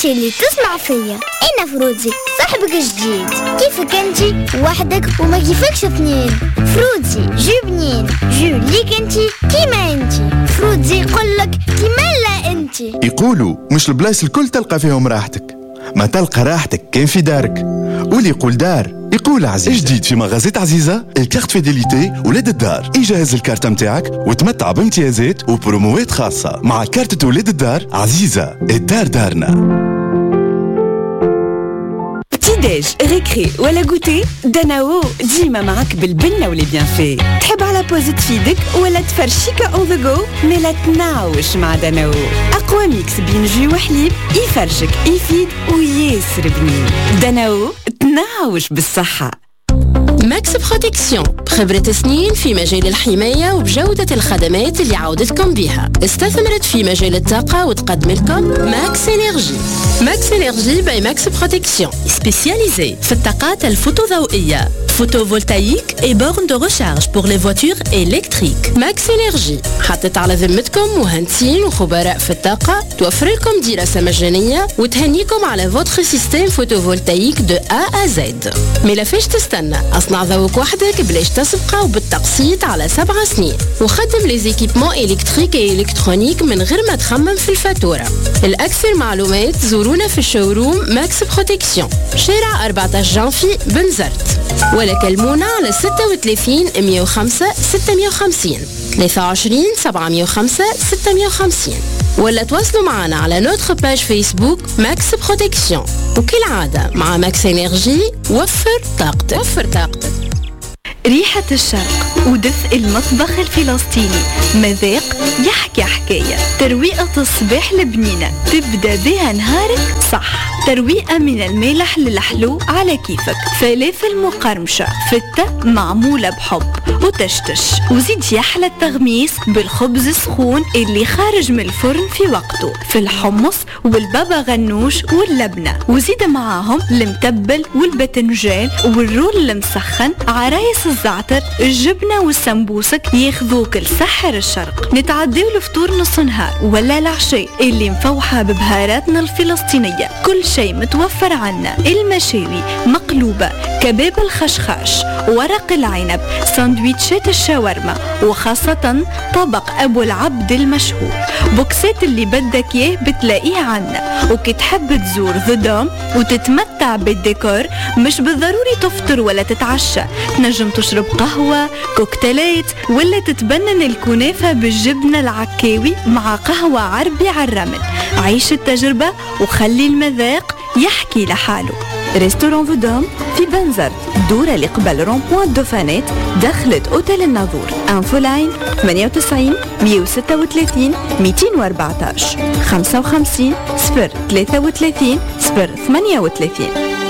انتي اللي تسمع فيا. انا فروزي صاحبك الجديد. كيفك انتي وحدك وما كيفكش اثنين؟ فروزي جو بنين، جو ليك انتي كيما انتي. فروزي يقولك كيما لا انتي. يقولوا مش البلايص الكل تلقى فيهم راحتك، ما تلقى راحتك كان في دارك. واللي يقول دار يقول عزيزة. جديد في مغازات عزيزة الكارت فيديليتي ولاد الدار. يجهز الكارت متاعك وتمتع بامتيازات وبروموات خاصة مع كارت ولاد الدار. عزيزة، الدار دارنا. ديج ريكري ولا غوتي، داناو ديما معك بالبنة ولي بيان في. تحب على بوز تفيدك ولا تفرشيكا اون ذا جو؟ ملا تناوش مع داناو. اقوى ميكس بين جو وحليب يفرشك يفيد وياسر بنين. داناو تناوش بالصحة. ماكس بروتكسيون بخبرة سنين في مجال الحماية وبجودة الخدمات اللي عودتكم بها. استثمرت في مجال الطاقة وتقدم لكم ماكس انرجي. ماكس انرجي باي ماكس بروتكسيون سبيسياليزي في الطاقات الفوتوضوئية، فوتوفولتايك et bornes de recharge pour les voitures électriques. ماكس انرجي حطت على ذمتكم مهندسين وخبراء في الطاقة، توفر لكم دراسة مجانية وتهنيكم على فوتر سيستم فوتوفولتايك دو A à Z. ملا فاش تستنى؟ اصنع ذوق وحدك بلاش تسبقه وبالتقسيط على 7 سنين، وخدم لي زيكيبمون الكتريك و الكترونيك من غير ما تخمم في الفاتورة. الأكثر معلومات زورونا في الشوروم ماكس بروتكسيون، شارع 14 جانفي بنزرت، ولا كلمونا على 36 105 650 23 705 650، ولا تواصلوا معنا على نوتر باج فيسبوك ماكس بروتكسيون. وكالعادة مع ماكس انرجي وفر طاقتك. ريحة الشرق ودفء المطبخ الفلسطيني، مذاق يحكي حكاية. ترويقة الصباح البنينة تبدأ بها نهارك صح. ترويقة من المالح للحلو على كيفك. فلافل مقرمشة فتة معمولة بحب وتشتش، وزيد يحلى التغميس بالخبز السخون اللي خارج من الفرن في وقته، في الحمص والبابا غنوش واللبنة، وزيد معاهم المتبل والباذنجان والرول المسخن، عرايس الزعتر، الجبنة والسمبوسك ياخذوك لسحر الشرق. نتعديو الفطور نص نهار ولا العشاء اللي مفوحة ببهاراتنا الفلسطينية. كل شيء متوفر عنا، المشاوي مقلوبة، كباب الخشخاش، ورق العنب، ساندويتشات الشاورما، وخاصة طبق أبو العبد المشهور. بوكسات اللي بدك اياه بتلاقيه عنا. وكي تحب تزور ذا دوم وتتمتع بالديكور، مش بالضروري تفطر ولا تتعشى، تنجم تشرب قهوة، كوكتيلات، ولا تتبنن الكنافة بالجبنة العكاوي مع قهوة عربي على الرمل. عيش التجربة وخلي المذاق يحكي لحاله. ريستوران فودوم في بنزرت، دورة اللي قبل رون-بوان دوفانات، دخلت اوتيل الناظور. انفو لاين 98 136 214 55 033 038.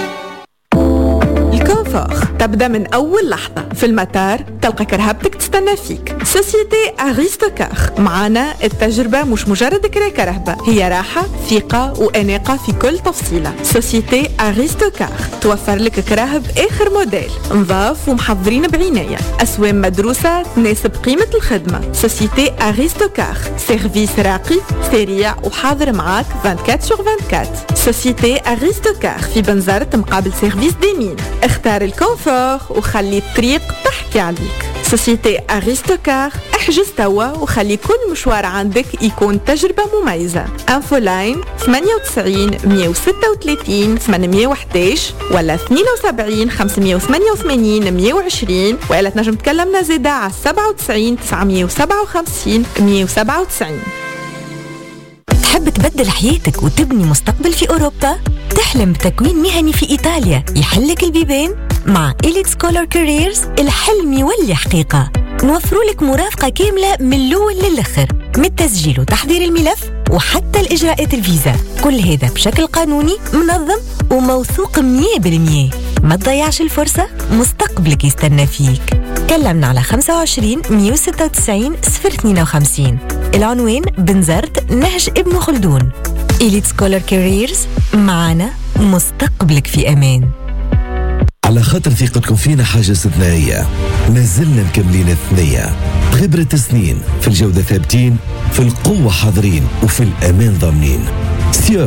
الكونفور تبدأ من أول لحظة. في المطار تلقى كرهبتك تستنى فيك. سوسيتي أغيستوكار، معنا التجربة مش مجرد كرا كرهبة، هي راحة ثقة وأناقة في كل تفصيلة. سوسيتي أغيستوكار توفر لك كراهب آخر موديل، نظاف ومحضرين بعناية، أسوام مدروسة تناسب قيمة الخدمة. سوسيتي أغيستوكار سيرفيس راقي سريع وحاضر معاك 24/24. سوسيتي أغيستوكار في بنزرت مقابل سيرفيس ديمين. اختار الكونفور وخلي الطريق تحكي عليك. سوسيتي أغيستوكار، احجز توا وخلي كل مشوار عندك يكون تجربة مميزة. انفو لاين 98 136 811 ولا 72 588 120، ولا تنجم تكلمنا زيادة على 97 957 197. تحب تبدل حياتك وتبني مستقبل في أوروبا؟ تحلم بتكوين مهني في إيطاليا يحلك البيبان؟ مع إليت سكولر كاريرز الحلم يولي حقيقة. نوفروا لك مرافقة كاملة من الأول للآخر، من التسجيل وتحضير الملف وحتى الإجراءات الفيزا، كل هذا بشكل قانوني منظم وموثوق 100%. ما تضيعش الفرصة، مستقبلك يستنى فيك. كلمنا على 25 196 052. العنوان بنزرت نهج ابن خلدون. إليت سكولر كاريرز، معنا مستقبلك في أمان. على خاطر ثقتكم فينا حاجة استثنائية، ما زلنا مكملين الثنية. خبرة سنين في الجودة ثابتين، في القوة حاضرين، وفي الأمان ضامنين. سيوك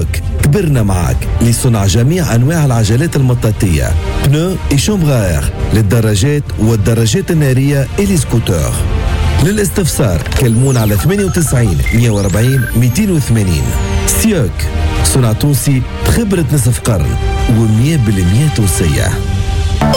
كبرنا معك لصنع جميع أنواع العجلات المطاطية، بنو إشومغاير للدراجات والدراجات النارية إلي سكوتر. للاستفسار كلمون على 98 140 280. سيوك، صنع تونسي بخبرة نصف قرن و100% تونسية.